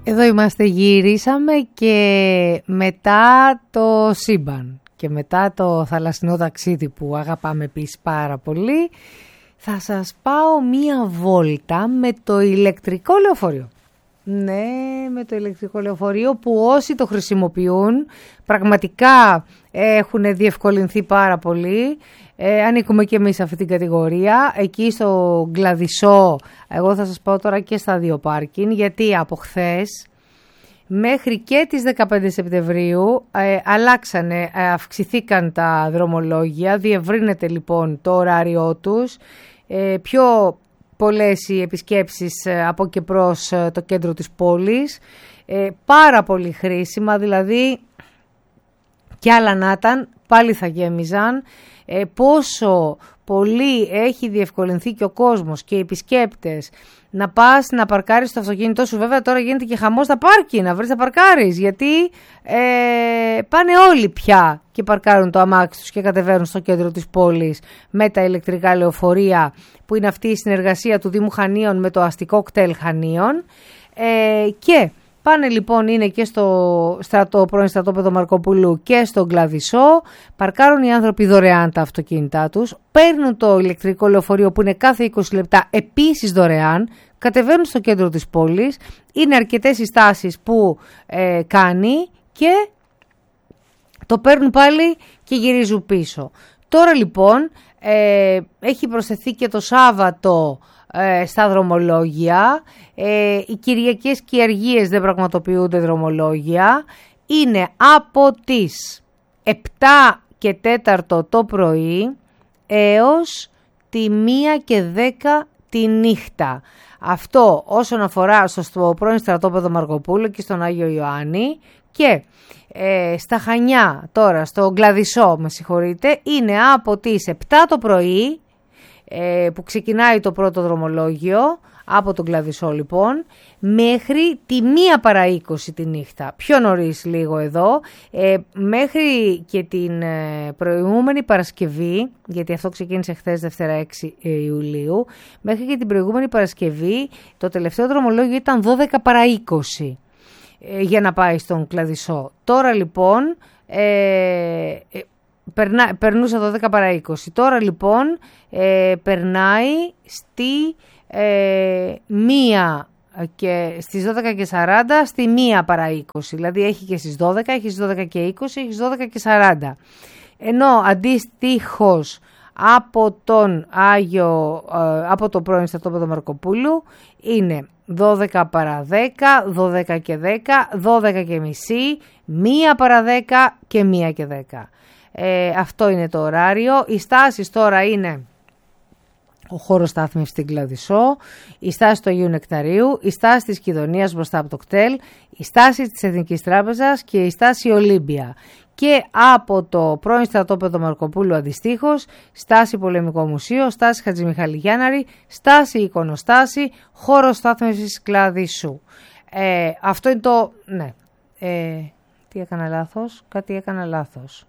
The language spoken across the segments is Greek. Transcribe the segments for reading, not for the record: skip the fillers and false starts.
Εδώ είμαστε, γυρίσαμε και μετά το σύμπαν και μετά το θαλασσινό ταξίδι που αγαπάμε επίσης πάρα πολύ, θα σας πάω μία βόλτα με το ηλεκτρικό λεωφορείο. Ναι, με το ηλεκτρικό λεωφορείο που όσοι το χρησιμοποιούν πραγματικά έχουν διευκολυνθεί πάρα πολύ. Ανήκουμε και εμείς σε αυτή την κατηγορία. Εκεί στο Γκλαδισό, εγώ θα σας πάω τώρα και στα δύο πάρκινγκ, γιατί από χθες μέχρι και τις 15 Σεπτεμβρίου αυξηθήκαν τα δρομολόγια, διευρύνεται λοιπόν το ωράριό τους, πιο πολλές οι επισκέψεις από και προς το κέντρο της πόλης, πάρα πολύ χρήσιμα, δηλαδή κι άλλα να ήταν πάλι θα γέμιζαν. Πόσο πολύ έχει διευκολυνθεί και ο κόσμος και οι επισκέπτες να πας να παρκάρεις το αυτοκίνητό σου. Βέβαια τώρα γίνεται και χαμός στα πάρκινγκ, να βρεις να παρκάρεις, γιατί πάνε όλοι πια και παρκάρουν το αμάξι τους και κατεβαίνουν στο κέντρο της πόλης με τα ηλεκτρικά λεωφορεία, που είναι αυτή η συνεργασία του Δήμου Χανίων με το αστικό κτέλ Χανίων, και πάνε λοιπόν, είναι και στο πρώην στρατόπεδο Μαρκοπούλου και στο Γκλαδισό, παρκάρουν οι άνθρωποι δωρεάν τα αυτοκίνητά τους, παίρνουν το ηλεκτρικό λεωφορείο που είναι κάθε 20 λεπτά επίσης δωρεάν, κατεβαίνουν στο κέντρο της πόλης, είναι αρκετές οι στάσεις που κάνει και το παίρνουν πάλι και γυρίζουν πίσω. Τώρα λοιπόν έχει προσθεθεί και το Σάββατο στα δρομολόγια, οι Κυριακές και οι Αργίες δεν πραγματοποιούνται δρομολόγια, είναι από τις 7 και 4 το πρωί έως τη 1 και 10 τη νύχτα. Αυτό όσον αφορά στο πρώην στρατόπεδο Μαρκοπούλου και στον Άγιο Ιωάννη, και στα Χανιά τώρα, στο Γκλαδισό με συγχωρείτε, είναι από τις 7 το πρωί που ξεκινάει το πρώτο δρομολόγιο από τον Γκλαδισό λοιπόν, μέχρι τη 1 παρά 20 τη νύχτα, πιο νωρίς λίγο εδώ, μέχρι και την προηγούμενη Παρασκευή, γιατί αυτό ξεκίνησε χθες Δευτέρα 6 Ιουλίου, μέχρι και την προηγούμενη Παρασκευή το τελευταίο δρομολόγιο ήταν 12 παρά 20 για να πάει στον Γκλαδισό. Τώρα λοιπόν περνούσε το 12 παρά 20. Τώρα λοιπόν περνάει στη 1 και στις 12 και 40 στη 1 παρά 20. Δηλαδή έχει και στις 12, έχει στις 12 και 20, έχει στις 12 και 40. Ενώ αντίστοιχος από τον Άγιο, από το πρώην στρατόπεδο Μαρκοπούλου είναι 12 παρά 10, 12 και 10, 12 και μισή, 1 παρά 10 και 1 και 10. Αυτό είναι το ωράριο. Οι στάσεις τώρα είναι ο χώρος στάθμευσης στην Γκλαδισό, η στάση του Αγίου Νεκταρίου, η στάση της Κιδωνίας μπροστά από το κτέλ, η στάση της Εθνικής Τράπεζας και η στάση Ολύμπια. Και από το πρώην στρατόπεδο Μαρκοπούλου αντιστοίχως, στάση Πολεμικό Μουσείο, στάση Χατζημιχάλη Γιάνναρη, στάση Εικονοστάση, χώρος στάθμευσης Γκλαδισού. Αυτό είναι το... Ναι. Τι έκανα λάθος? Κάτι έκανα λάθος.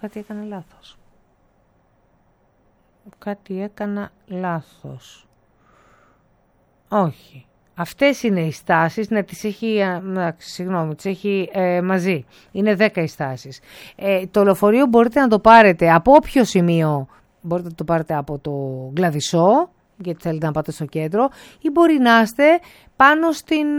Όχι. Αυτές είναι οι στάσεις, να τις έχει, τις έχει μαζί. Είναι 10 οι στάσεις. Το λεωφορείο μπορείτε να το πάρετε από όποιο σημείο, μπορείτε να το πάρετε από το Γκλαδισό, γιατί θέλετε να πάτε στο κέντρο, ή μπορεί να είστε πάνω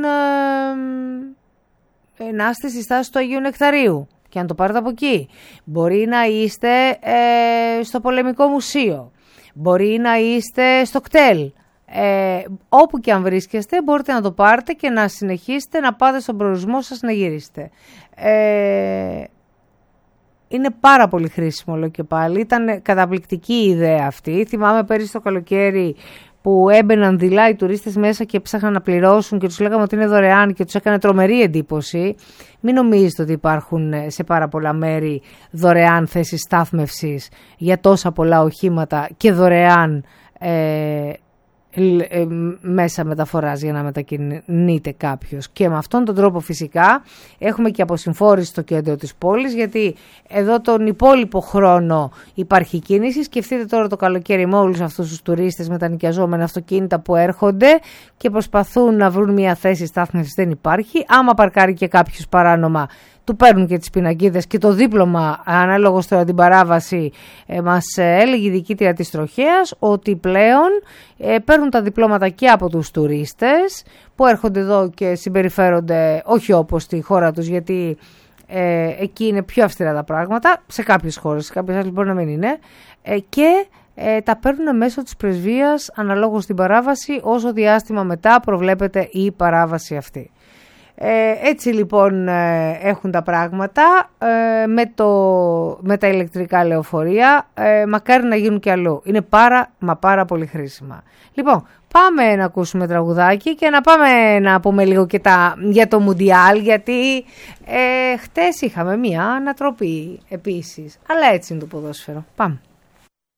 να είστε στη στάση του Αγίου Νεκταρίου και να το πάρετε από εκεί. Μπορεί να είστε στο Πολεμικό Μουσείο, μπορεί να είστε στο κτέλ. Όπου και αν βρίσκεστε μπορείτε να το πάρετε και να συνεχίσετε να πάτε στον προορισμό σας να γυρίσετε. Είναι πάρα πολύ χρήσιμο, λέω και πάλι. Ήταν καταπληκτική η ιδέα αυτή. Θυμάμαι πέρυσι το καλοκαίρι που έμπαιναν δειλά οι τουρίστες μέσα και ψάχναν να πληρώσουν και τους λέγαμε ότι είναι δωρεάν και τους έκανε τρομερή εντύπωση. Μην νομίζετε ότι υπάρχουν σε πάρα πολλά μέρη δωρεάν θέσεις στάθμευσης για τόσα πολλά οχήματα και δωρεάν μέσα μεταφοράς για να μετακινείται κάποιος. Και με αυτόν τον τρόπο φυσικά έχουμε και αποσυμφόρηση στο κέντρο της πόλης, γιατί εδώ τον υπόλοιπο χρόνο υπάρχει κίνηση. Σκεφτείτε τώρα το καλοκαίρι με όλους αυτούς τους τουρίστες με τα νοικιαζόμενα αυτοκίνητα που έρχονται και προσπαθούν να βρουν μια θέση στάθμευσης, δεν υπάρχει. Άμα παρκάρει και κάποιος παράνομα, του παίρνουν και τις πινακίδες και το δίπλωμα, ανάλογο τώρα την παράβαση, μας έλεγε η διοικήτρια της Τροχέας ότι πλέον παίρνουν τα διπλώματα και από τους τουρίστες που έρχονται εδώ και συμπεριφέρονται όχι όπως στη χώρα τους, γιατί εκεί είναι πιο αυστηρά τα πράγματα, σε κάποιες χώρες, σε κάποιες άλλες μπορεί να μην είναι, και τα παίρνουν μέσω της πρεσβείας αναλόγως την παράβαση, όσο διάστημα μετά προβλέπεται η παράβαση αυτή. Έτσι λοιπόν έχουν τα πράγματα με τα ηλεκτρικά λεωφορεία, μακάρι να γίνουν και αλλού. Είναι πάρα πολύ χρήσιμα. Λοιπόν, πάμε να ακούσουμε τραγουδάκι και να πάμε να πούμε λίγο και για το Μουντιάλ, γιατί χτες είχαμε μία ανατροπή επίσης, αλλά έτσι είναι το ποδόσφαιρο. Πάμε.